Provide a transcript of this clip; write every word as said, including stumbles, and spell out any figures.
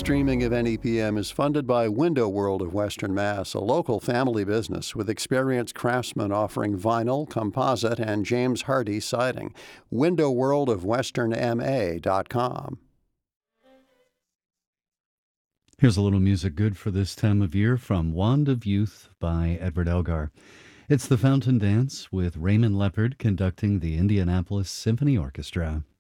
streaming of N E P M is funded by Window World of Western Mass, a local family business with experienced craftsmen offering vinyl, composite, and James Hardie siding. window world of western m a dot com. Here's a little music good for this time of year from Wand of Youth by Edward Elgar. It's the Fountain Dance with Raymond Leopard conducting the Indianapolis Symphony Orchestra.